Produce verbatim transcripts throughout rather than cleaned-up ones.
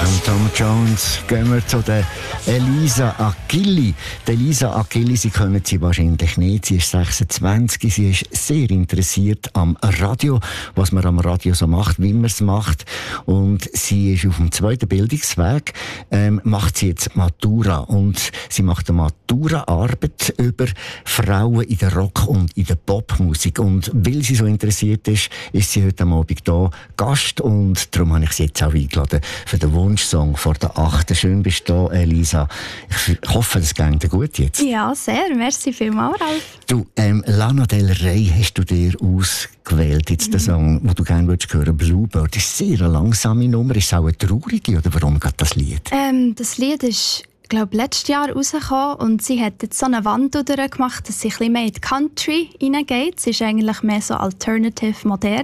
Tom Tom Jones gehen wir zu der Elisa Achilli. Die Elisa Achilli, Sie kennen sie wahrscheinlich nicht. Sie ist sechsundzwanzig, sie ist sehr interessiert am Radio, was man am Radio so macht, wie man es macht. Und sie ist auf dem zweiten Bildungsweg, ähm, macht sie jetzt Matura. Und sie macht eine Matura-Arbeit über Frauen in der Rock- und in der Popmusik. Und weil sie so interessiert ist, ist sie heute Abend hier Gast. Und darum habe ich sie jetzt auch eingeladen für den Wunschsong vor der achten. Schön bist du da, Elisa. Ich hoffe, es geht dir gut jetzt. Ja, sehr. Merci vielmals, Ralf. Du, ähm, Lana Del Rey hast du dir ausgewählt, jetzt mhm. den Song, den du gerne würdest hören, Bluebird. Das ist sehr eine langsame Nummer. Ist es auch eine traurige, oder warum geht das Lied? Ähm, das Lied ist, glaube ich, letztes Jahr rausgekommen und sie hat jetzt so eine Wandel gemacht, dass sie ein bisschen mehr in die Country hineingeht. Es ist eigentlich mehr so alternative, modern.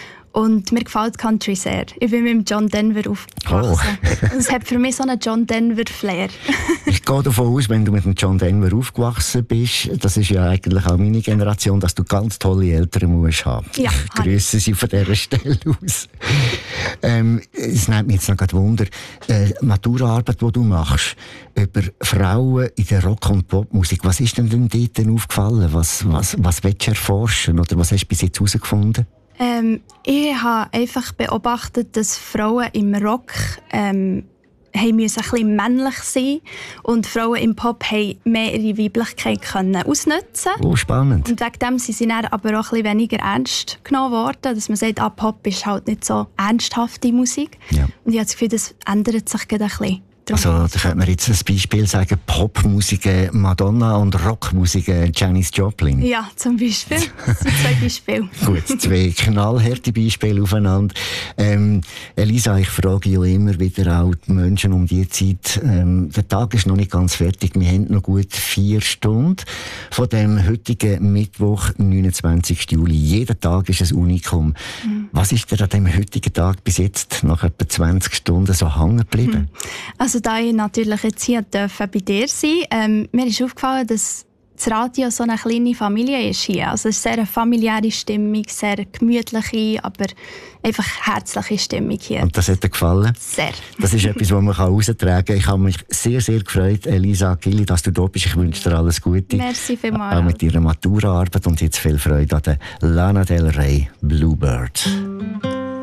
Und mir gefällt Country sehr. Ich bin mit dem John Denver aufgewachsen. Oh. Es hat für mich so einen John Denver-Flair. Ich gehe davon aus, wenn du mit dem John Denver aufgewachsen bist, das ist ja eigentlich auch meine Generation, dass du ganz tolle Eltern musst haben. Ja, ich grüße sie von dieser Stelle aus. ähm, es nimmt mich jetzt noch gerade Wunder, äh, Maturaarbeit, die du machst, über Frauen in der Rock- und Popmusik, was ist denn denn dort aufgefallen? Was, was, was willst du erforschen oder was hast du bis jetzt herausgefunden? Ähm, ich habe einfach beobachtet, dass Frauen im Rock ähm, haben müssen ein bisschen männlich sein und Frauen im Pop haben mehr ihre Weiblichkeit können ausnutzen. Oh, spannend. Und wegen dem sind sie dann aber auch ein bisschen weniger ernst genommen worden, dass man sagt, ah, Pop ist halt nicht so ernsthafte Musik. Ja. Und ich habe das Gefühl, das ändert sich gerade ein bisschen. Also, da könnte man jetzt ein Beispiel sagen, Popmusik Madonna und Rockmusik Janis Joplin. Ja, zum Beispiel. Das sind zwei Beispiele. Gut, zwei knallharte Beispiele aufeinander. Ähm, Elisa, ich frage ja immer wieder auch die Menschen um die Zeit. Ähm, der Tag ist noch nicht ganz fertig. Wir haben noch gut vier Stunden von dem heutigen Mittwoch, neunundzwanzigsten Juli. Jeder Tag ist ein Unikum. Mhm. Was ist dir an dem heutigen Tag bis jetzt nach etwa zwanzig Stunden so hängen geblieben? Mhm. Also, da ich natürlich jetzt hier bei dir sein durfte, ähm, mir ist aufgefallen, dass das Radio so eine kleine Familie ist hier. Also es ist sehr eine familiäre Stimmung, sehr gemütliche, aber einfach herzliche Stimmung hier. Und das hat dir gefallen? Sehr. Das ist etwas, was man heraustragen kann. Ich habe mich sehr, sehr gefreut, Elisa Achilli, dass du da bist. Ich wünsche dir alles Gute. Merci vielmals. Auch mit deiner Maturaarbeit und jetzt viel Freude an der Lana Del Rey Bluebird.